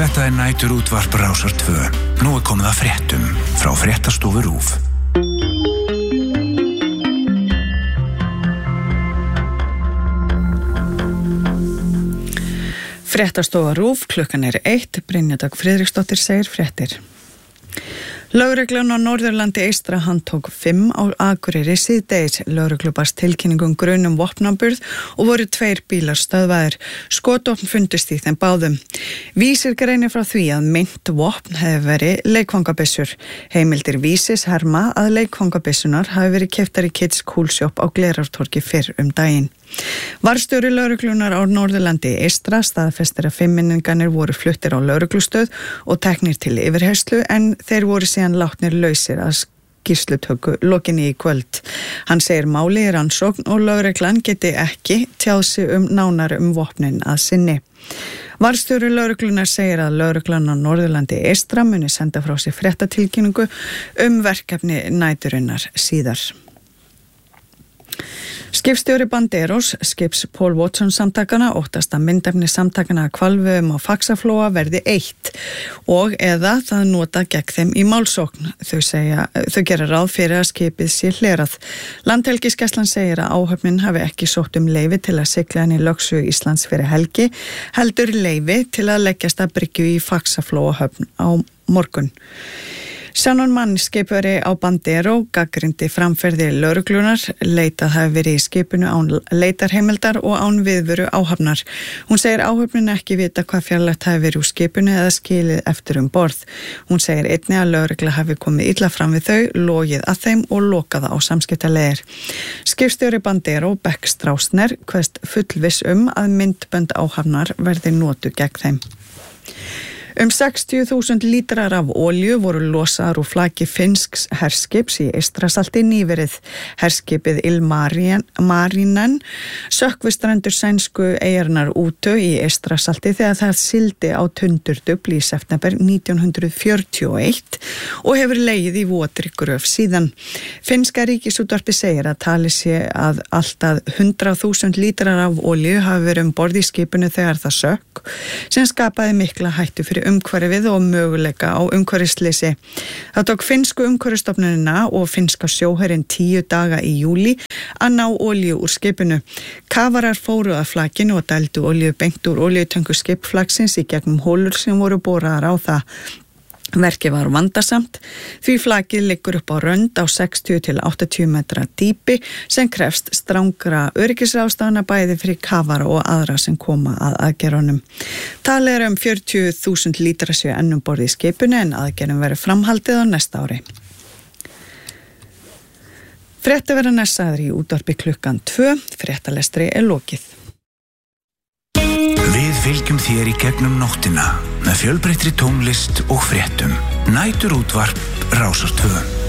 Þetta nætur útvarp Rásar 2. Nú komið að fréttum frá Fréttastofu RÚV. Fréttastofa RÚV, klukkan 1, Brynja Dögg Friðriksdóttir segir fréttir. Lögreglan á Norðurlandi eystra handtók 5 á Akureyri síðdegis. Lögreglu barst tilkynningum grunum vopnaburð og voru 2 bílar stöðvaðir. Skotvopn fundust í þeim báðum. Vísir greinir frá því að meint vopn hefði verið leikfangabyssur. Heimildir Vísis herma að leikfangabyssunar hafi verið keyptar í Kids Cool Shop á Glerártorgi fyrr daginn. Varðstjóri lögreglunar á Norðurlandi eystra staðfestir að 5 minningarnir voru fluttir á lögreglustöð og teknir til yfirheyrslu en þeir voru síðan látnir lausir að skýrslutöku lokinni í kvöld. Hann segir máli í rannsókn og lögreglan geti ekki tjáð sig nánar vopnin að sinni. Varðstjóri lögreglunar segir að lögreglan á Norðurlandi eystra muni senda frá sig fréttatilkynningu verkefni næturinnar síðar. Skipstjóri Banderos, skips Paul Watson samtakana, óttast að myndefni samtakana að hvalveiðum á Faxaflóa verði eitt og eða það nota gegn þeim í málsókn. Þau gera ráð fyrir að skipið sé hlerað. Landhelgisgæslan segir að áhöfnin hafi ekki sótt leyfi til að sigla henni lögsögu Íslands fyrir helgi, heldur leyfi til að leggjast að bryggju í Faxaflóa höfn á morgun. Shannon Mann, skipari á Bandero, gagnrýndi framferði lögreglunar, leitað hafi verið í skipinu án leitarheimildar og án viðveru áhafnar. Hún segir áhöfnin ekki vita hvað fjarlægt hafi verið úr skipinu eða skilið eftir borð. Hún segir einnig að lögregla hafi komið illa fram við þau, logið að þeim og lokaða á samskiptaleiðir. Skipstjóri Bandero, Beck Strausner, kveðst fullviss að myndbönd áhafnar verði notuð gegn þeim. 60.000 lítrar af olíu voru losaðar úr flaki finnsks herskips í Eystrasalti nýverið. Herskipið Ilmarinen sökk við strendur sænsku eyjarnar Útö í Eystrasalti þegar það sigldi á Tundurdufl í september 1941 og hefur legið í votri gröf síðan. Finnska ríkisútvarpið segir að talið sé að alltaf 100.000 lítrar af olíu hafi verið borð í skipinu þegar það sökk, sem skapaði mikla hættu fyrir umhverfið og möguleika á umhverfisleysi. Það tók finnsku umhverfisstofnunina og finnska sjóherinn 10 daga í júlí að ná olíu úr skipinu. Kafarar fóru að flakinu og dældu olíu beint úr olíutöngu skipflagsins í gegnum hólur sem voru boraðar á það. Verkið var vandasamt því flakið liggur upp á rönd á 60 til 80 metra dýpi sem krefst strangra öryggisráðstafana bæði fyrir kafara og aðra sem koma að aðgerðunum. Talið 40.000 lítra séu enn borð í skipinu en aðgerðum verður framhaldið á næsta ári. Fréttir verða næstaðar í útvarpi klukkan 2, fréttalestri lokið. Við fylgjum þér í gegnum nóttina með fjölbreyttri tónlist og fréttum. Nætur útvarp Rásar 2.